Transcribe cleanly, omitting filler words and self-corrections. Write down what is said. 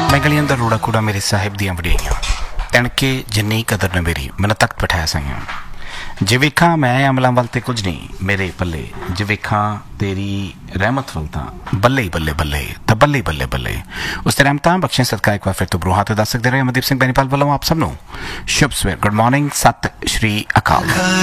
मैं गलियां दा रोड़ा कूड़ा मेरे साहिब दियां वड़ियाइयां तणके जिन्नी कदर न मेरी मैनू तख्त बिठाया साइयां जे वेखां मैं अमलां वल ते कुछ नहीं मेरे पल्ले जे वेखां तेरी रहमत वल तां बल्ले ही बल्ले बल्ले तां बल्ले ही बल्ले बल्ले उस ते रहमतां बख्शें सदका एक बार फिर तो बरूहां ते दस सकदे रहे अमरदीप सिंह बैनीपाल वालों आप सब नूं शुभ सवेर गुड मॉर्निंग सत श्री अकाल।